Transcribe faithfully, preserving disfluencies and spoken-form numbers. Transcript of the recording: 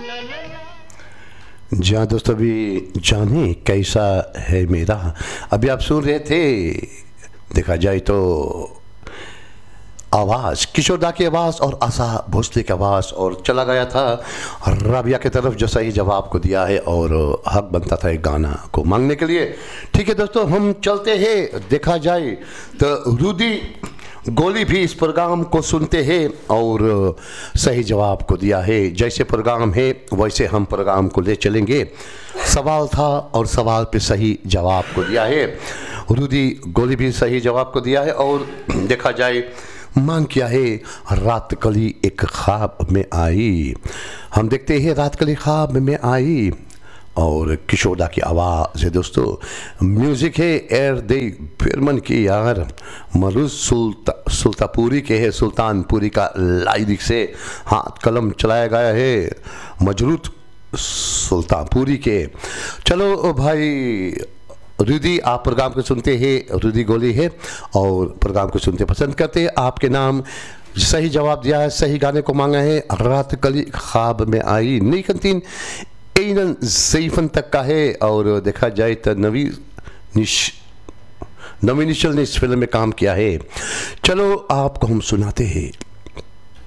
जहाँ दोस्तों अभी जाने कैसा है मेरा, अभी आप सुन रहे थे, देखा जाए तो आवाज़ किशोर दा की आवाज़ और आशा भोसले की आवाज़, और चला गया था राबिया की तरफ जो सही जवाब को दिया है और हक बनता था एक गाना को मांगने के लिए। ठीक है दोस्तों, हम चलते हैं, देखा जाए तो रूदी गोली भी इस प्रोग्राम को सुनते हैं और सही जवाब को दिया है। जैसे प्रोग्राम है वैसे हम प्रोग्राम को ले चलेंगे। सवाल था और सवाल पे सही जवाब को दिया है। रूदी गोली भी सही जवाब को दिया है और देखा जाए मांग किया है रात कली एक ख्वाब में आई। हम देखते हैं रात कली ख्वाब में आई और किशोर दा की आवाज़ है दोस्तों। म्यूज़िक है एर दे फिरमन की यार, मरूज सुल्ता सुल्तापुरी के है, सुल्तानपुरी का लाइरिक से हाथ कलम चलाया गया है मजरूत सुल्तानपुरी के। चलो भाई रुदी, आप प्रोग्राम को सुनते हैं, रुदी गोली है और प्रोग्राम को सुनते पसंद करते हैं। आपके नाम सही जवाब दिया है, सही गाने को मांगा है रात कली ख्वाब में आई। नई कंतीन एनन सईफन तक का है और देखा जाए तो नवी निश नवी निशल ने इस फिल्म में काम किया है। चलो आपको हम सुनाते हैं